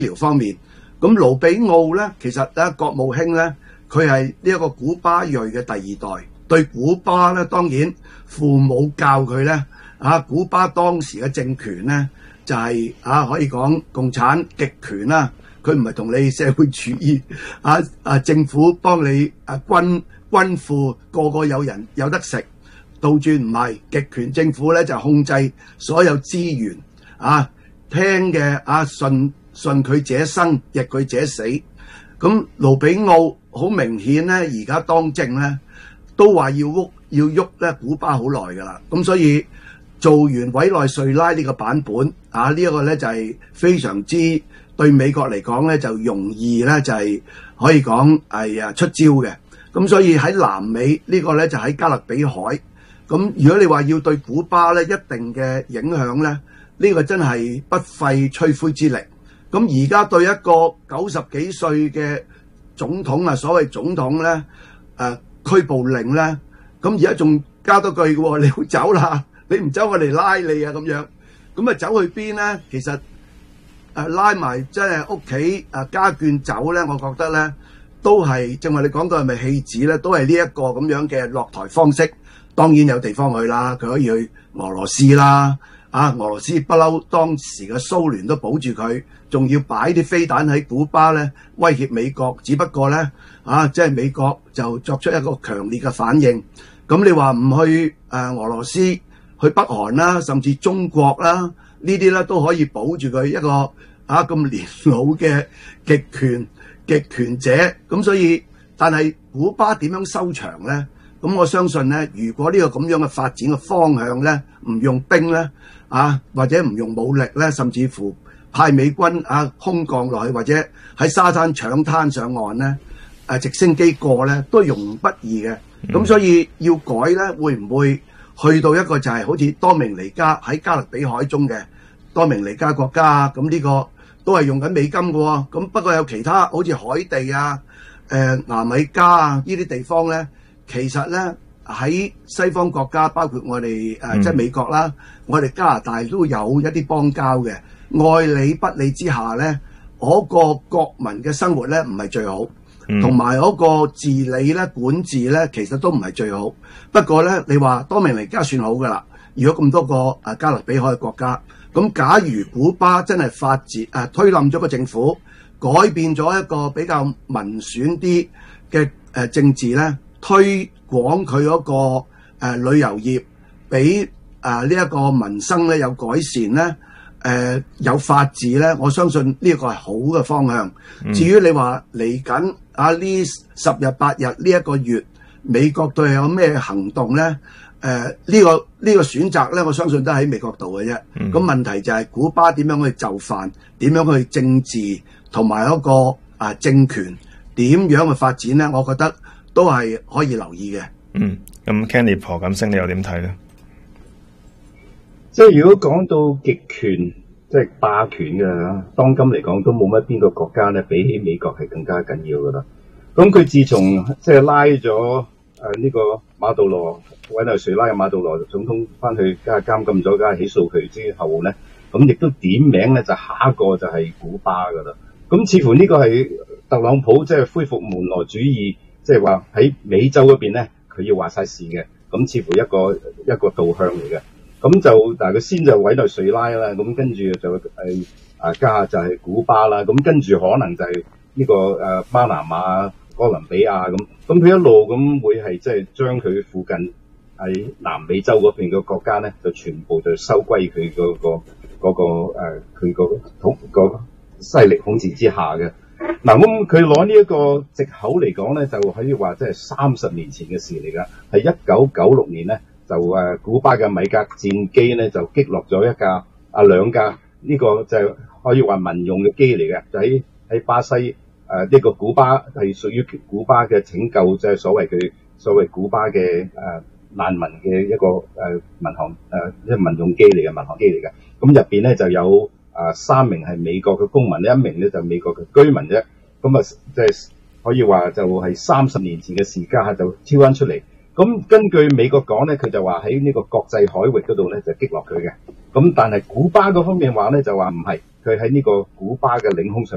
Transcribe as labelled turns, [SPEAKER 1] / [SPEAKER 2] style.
[SPEAKER 1] 療方面。咁盧比奧咧，其實咧國務卿咧，佢係呢一個古巴裔嘅第二代，對古巴咧當然父母教佢咧古巴當時嘅政權咧就係可以講共產極權啦，佢唔係同你社會主義政府幫你軍富個個有人有得食，倒轉唔係極權政府咧就控制所有資源聽嘅順佢者生，逆佢者死。咁盧比奧好明顯咧，而家當政咧都話要喐咧古巴好耐㗎啦。咁所以做完委內瑞拉呢個版本呢一個咧就係非常之對美國嚟講咧就容易咧就係可以講係出招嘅。咁所以喺南美呢個咧就喺加勒比海。咁如果你話要對古巴咧一定嘅影響咧，呢個真係不費吹灰之力。咁而家對一個90幾歲嘅總統所謂總統咧拘捕令咧，咁而家仲加多句嘅喎，你要走啦，你唔走我哋拉你咁樣。咁走去邊咧？其實拉埋即係屋企家眷走咧，我覺得咧都係正話你講到係咪戲子咧，都係呢一個咁樣嘅落台方式。當然有地方去啦，佢可以去俄羅斯啦。俄羅斯不嬲，當時嘅蘇聯都保住佢，仲要擺啲飛彈喺古巴咧，威脅美國。只不過咧，即係美國就作出一個強烈嘅反應。咁你話唔去俄羅斯，去北韓啦，甚至中國啦，呢啲咧都可以保住佢一個咁年老嘅極權者。咁所以，但係古巴點樣收場咧？咁我相信咧，如果呢個咁樣嘅發展嘅方向咧，唔用兵咧，或者唔用武力咧，甚至乎派美軍空降落去，或者喺沙灘搶灘上岸咧，直升機過咧，都容不易嘅。咁所以要改咧，會唔會去到一個就係好似多明尼加喺加勒比海中嘅多明尼加國家咁呢個都係用緊美金嘅喎。咁不過有其他好似海地牙買加呢啲地方咧。其實咧喺西方國家，包括我哋即係美國啦，我哋加拿大都有一啲邦交嘅。愛理不理之下咧，嗰個國民嘅生活咧唔係最好，同埋嗰個治理咧管治咧其實都唔係最好。不過咧，你話多明尼加算好㗎啦。如果咁多個加勒比海嘅國家，咁假如古巴真係推冧咗個政府，改變咗一個比較民選啲嘅政治咧。推廣佢嗰個旅遊業，俾呢一個民生咧有改善咧，有法治咧，我相信呢個係好嘅方向。至於你話嚟緊呢10日8日呢一個月，美國對有咩行動咧？呢個選擇咧，我相信都喺美國度嘅啫。咁問題就係古巴點樣去就範，點樣去政治同埋嗰個政權點樣去發展咧？我覺得都係可以留意嘅。
[SPEAKER 2] 咁 Kenny 何錦星你又點睇咧？
[SPEAKER 3] 即係如果講到極權，即係霸權嘅，當今嚟講都冇乜邊個國家咧比起美國係更加緊要噶啦。咁佢自從即係拉咗呢個馬杜羅委內瑞拉嘅馬杜羅總統翻去監禁咗，加起訴佢之後咧，咁亦都點名咧就下一個就係古巴噶啦。咁似乎呢個係特朗普即係恢復門羅主義。即係話喺美洲嗰邊咧，佢要話晒事嘅，咁似乎一個導向嚟嘅。咁就但係佢先就委內瑞拉啦，咁跟住就加就係古巴啦，咁跟住可能就係呢個巴拿馬、哥倫比亞咁。咁佢一路咁會係即係將佢附近喺南美洲嗰邊嘅國家咧，就全部就收歸佢佢個勢力統治之下嘅。嗱，咁佢攞呢一個藉口嚟講咧，就可以話即係30年前嘅事嚟㗎。係1996年咧，就古巴嘅米格戰機咧就擊落咗兩架呢個就係可以話民用嘅機嚟嘅，就喺巴西呢個古巴係屬於古巴嘅拯救，即係所謂古巴嘅難民嘅一個即係民用機嚟嘅民航機嚟嘅。咁入邊咧就有3名係美國嘅公民，一名咧就美國嘅居民啫。咁即係可以話就係30年前嘅時間就挑翻出嚟。咁根據美國講咧，佢就話喺呢個國際海域嗰度咧就擊落佢嘅。咁但係古巴嗰方面話咧就話唔係，佢喺呢個古巴嘅領空上